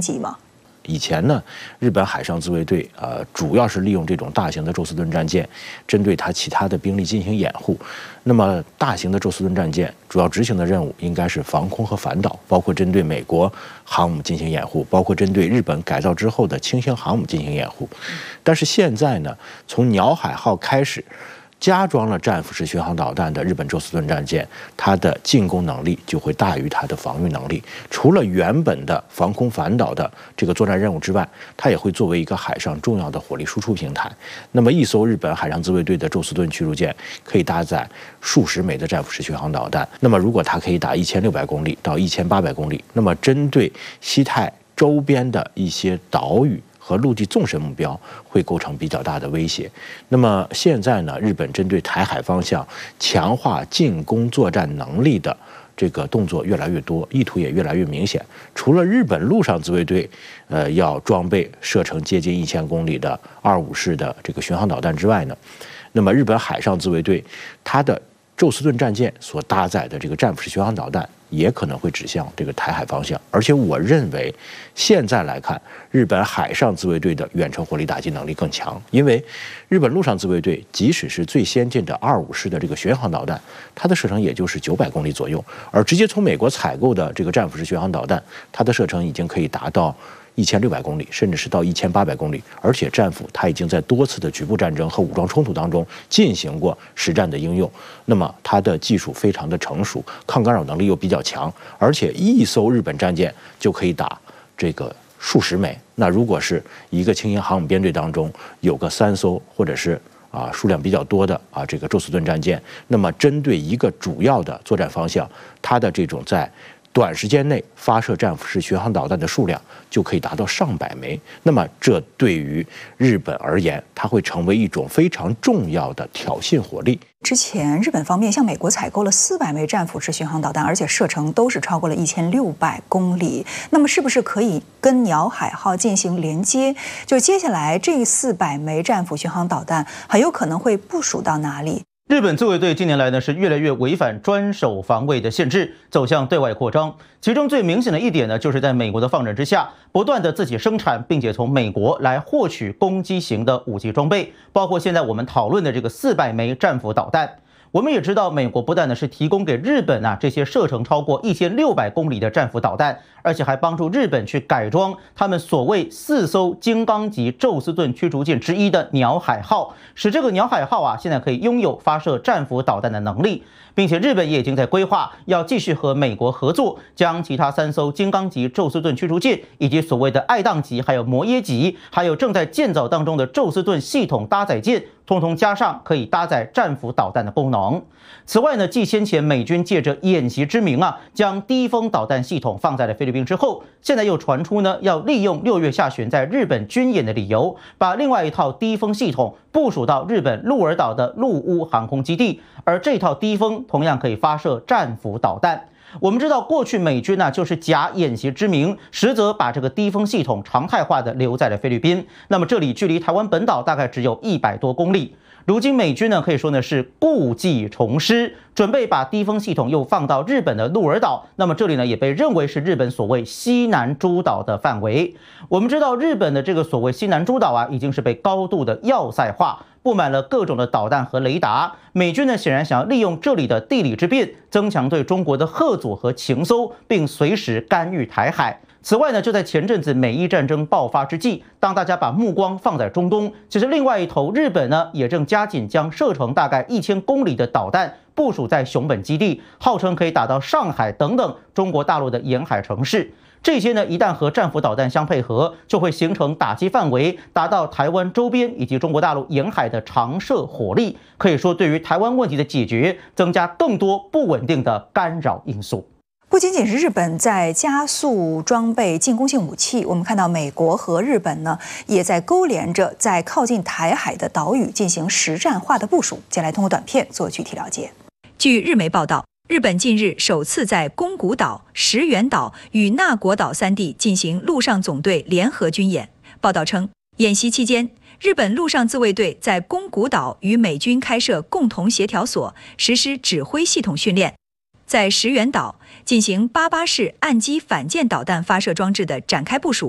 级吗？ 以前呢，日本海上自卫队主要是利用这种大型的宙斯盾战舰，针对它其他的兵力进行掩护。那么大型的宙斯盾战舰主要执行的任务应该是防空和反导，包括针对美国航母进行掩护，包括针对日本改造之后的轻型航母进行掩护。但是现在呢，从鸟海号开始，加装了战斧式巡航导弹的日本宙斯盾战舰，它的进攻能力就会大于它的防御能力。除了原本的防空反导的这个作战任务之外，它也会作为一个海上重要的火力输出平台。那么一艘日本海上自卫队的宙斯盾驱逐舰可以搭载数十枚的战斧式巡航导弹。那么如果它可以打1600公里到1800公里，那么针对西太周边的一些岛屿和陆地纵深目标会构成比较大的威胁。那么现在呢，日本针对台海方向强化进攻作战能力的这个动作越来越多，意图也越来越明显。除了日本陆上自卫队要装备射程接近1000公里的25式的这个巡航导弹之外呢，那么日本海上自卫队它的宙斯盾战舰所搭载的这个战斧式巡航导弹也可能会指向这个台海方向。而且我认为现在来看，日本海上自卫队的远程火力打击能力更强，因为日本陆上自卫队即使是最先进的25式的这个巡航导弹，它的射程也就是900公里左右，而直接从美国采购的这个战斧式巡航导弹，它的射程已经可以达到1600公里，甚至是到1800公里。而且战斧它已经在多次的局部战争和武装冲突当中进行过实战的应用，那么它的技术非常的成熟，抗干扰能力又比较强，而且一艘日本战舰就可以打这个数十枚。那如果是一个轻型航母编队当中有个3艘或者是数量比较多的这个宙斯盾战舰，那么针对一个主要的作战方向，它的这种在短时间内发射战斧式巡航导弹的数量就可以达到上百枚。那么这对于日本而言，它会成为一种非常重要的挑衅火力。 之前日本方面向美国采购了400枚战斧式巡航导弹，而且射程都是超过了1600公里。那么是不是可以跟鸟海号进行连接？就接下来这400枚战斧巡航导弹很有可能会部署到哪里？ 日本自卫队近年来呢是越来越违反专守防卫的限制，走向对外扩张。其中最明显的一点呢，就是在美国的放任之下，不断的自己生产，并且从美国来获取攻击型的武器装备，包括现在我们讨论的这个400枚战斧导弹。我们也知道，美国不但呢是提供给日本这些射程超过1600公里的战斧导弹，而且还帮助日本去改装他们所谓4艘金刚级宙斯盾驱逐舰之一的鸟海号，使这个鸟海号现在可以拥有发射战斧导弹的能力。并且日本也已经在规划要继续和美国合作，将其他3艘金刚级宙斯盾驱逐舰以及所谓的爱宕级、还有摩耶级，还有正在建造当中的宙斯盾系统搭载舰，通通加上可以搭载战斧导弹的功能。此外呢，继先前美军借着演习之名将低风导弹系统放在了菲律宾之后，现在又传出呢要利用6月下旬在日本军演的理由，把另外一套低风系统部署到日本鹿儿岛的陆屋航空基地，而这套低风同样可以发射战斧导弹。我们知道，过去美军就是假演习之名，实则把这个低风系统常态化的留在了菲律宾。那么这里距离台湾本岛大概只有100多公里。如今美军可以说呢是故技重施，准备把低风系统又放到日本的鹿儿岛。那么这里呢也被认为是日本所谓西南诸岛的范围。我们知道日本的这个所谓西南诸岛已经是被高度的要塞化，布满了各种的导弹和雷达。美军呢显然想要利用这里的地理之便，增强对中国的吓阻和情搜，并随时干预台海。此外呢，就在前阵子美伊战争爆发之际，当大家把目光放在中东，其实另外一头日本呢也正加紧将射程大概1000公里的导弹部署在熊本基地，号称可以打到上海等等中国大陆的沿海城市。这些呢一旦和战斧导弹相配合，就会形成打击范围达到台湾周边以及中国大陆沿海的长射火力，可以说对于台湾问题的解决增加更多不稳定的干扰因素。 不仅仅是日本在加速装备进攻性武器，我们看到美国和日本呢也在勾连着在靠近台海的岛屿进行实战化的部署。接下来通过短片做具体了解。 据日媒报道，日本近日首次在宫古岛、石垣岛与那国岛3地进行陆上总队联合军演。报道称，演习期间，日本陆上自卫队在宫古岛与美军开设共同协调所，实施指挥系统训练。在石垣岛进行88式岸基反舰导弹发射装置的展开部署，